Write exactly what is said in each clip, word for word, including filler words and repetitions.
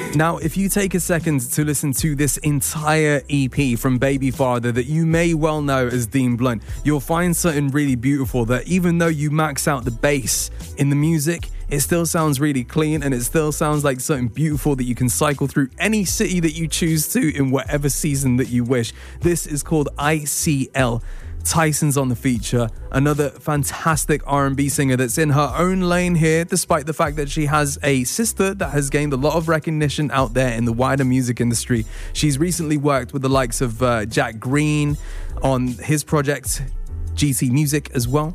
Now, if you take a second to listen to this entire E P from Baby Father that you may well know as Dean Blunt, you'll find something really beautiful that even though you max out the bass in the music, it still sounds really clean and it still sounds like something beautiful that you can cycle through any city that you choose to in whatever season that you wish. This is called I C L. Tyson's on the feature, another fantastic R and B singer that's in her own lane here, despite the fact that she has a sister that has gained a lot of recognition out there in the wider music industry. She's recently worked with the likes of uh, Jack Green on his project, G T Music as well.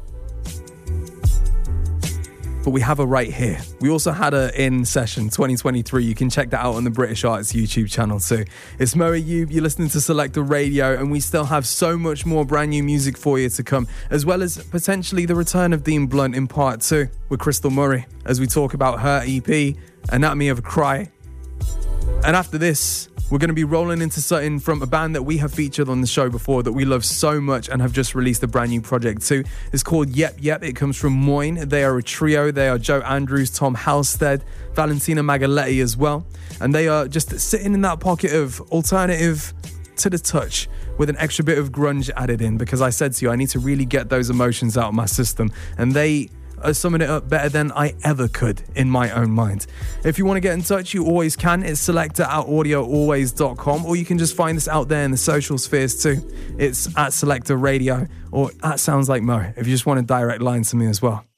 But we have her right here. We also had her in Session twenty twenty-three. You can check that out on the British Arts YouTube channel too. It's Mo Ayub, you're listening to Selector Radio, and we still have so much more brand new music for you to come, as well as potentially the return of Dean Blunt in part two with Crystal Murray, as we talk about her E P, Anatomy of a Cry. And after this, we're going to be rolling into something from a band that we have featured on the show before that we love so much and have just released a brand new project too. It's called Yep Yep. It comes from Moyne. They are a trio. They are Joe Andrews, Tom Halstead, Valentina Magaletti as well. And they are just sitting in that pocket of alternative to the touch with an extra bit of grunge added in, because I said to you, I need to really get those emotions out of my system. And they are summing it up better than I ever could in my own mind. If you want to get in touch, you always can. It's selector at audio always dot com, or you can just find us out there in the social spheres too. It's at Selector Radio or at Sounds Like Mo if you just want a direct line to me as well.